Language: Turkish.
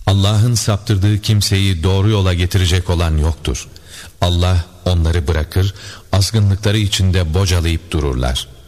Allah'ın saptırdığı kimseyi doğru yola getirecek olan yoktur. Allah onları bırakır, azgınlıkları içinde bocalayıp dururlar.